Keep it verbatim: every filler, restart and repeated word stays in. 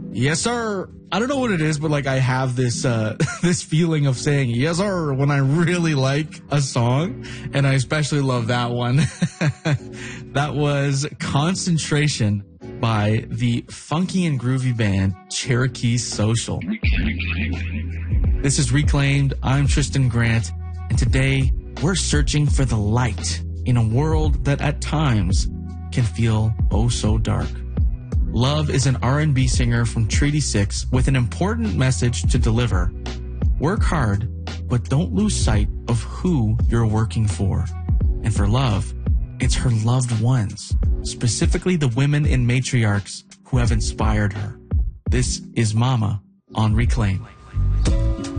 Yes, sir. I don't know what it is, but like I have this uh, this feeling of saying yes, sir, when I really like a song, and I especially love that one. That was Concentration by the funky and groovy band Cherokee Social. This is Reclaimed. I'm Tristan Grant, and today we're searching for the light in a world that at times can feel oh so dark. Love is an R and B singer from Treaty six with an important message to deliver. Work hard, but don't lose sight of who you're working for. And for Love, it's her loved ones, specifically the women in matriarchs who have inspired her. This is Mama on Reclaim.